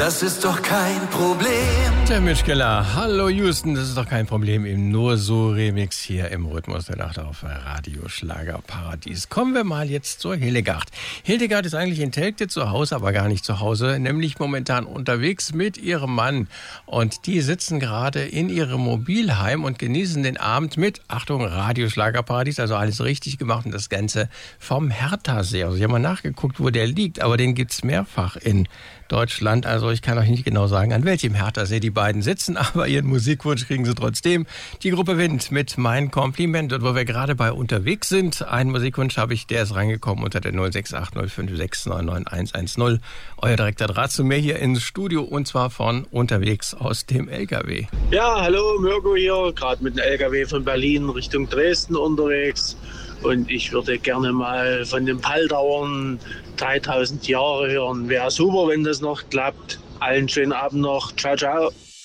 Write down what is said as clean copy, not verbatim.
das ist doch kein Problem. Der Mitch Keller, hallo Houston, das ist doch kein Problem im Nur so Remix hier im Rhythmus der Nacht auf Radio Schlagerparadies. Kommen wir mal jetzt zur Hildegard. Hildegard ist eigentlich in Telgte zu Hause, aber gar nicht zu Hause, nämlich momentan unterwegs mit ihrem Mann. Und die sitzen gerade in ihrem Mobilheim und genießen den Abend mit, Achtung, Radio Schlagerparadies, also alles richtig gemacht und das Ganze vom Herthasee. Also ich habe mal nachgeguckt, wo der liegt, aber den gibt's mehrfach in Deutschland. Also ich kann euch nicht genau sagen, an welchem Herthasee die beiden sitzen, aber ihren Musikwunsch kriegen sie trotzdem. Die Gruppe Wind mit Mein Kompliment. Und wo wir gerade bei unterwegs sind, einen Musikwunsch habe ich, der ist reingekommen unter der 06805699110. Euer direkter Draht zu mir hier ins Studio und zwar von unterwegs aus dem LKW. Ja, hallo, Mirko hier, gerade mit dem LKW von Berlin Richtung Dresden unterwegs. Und ich würde gerne mal von den Paldauern 3000 Jahre hören. Wäre super, wenn das noch klappt. Allen schönen Abend noch. Ciao, ciao.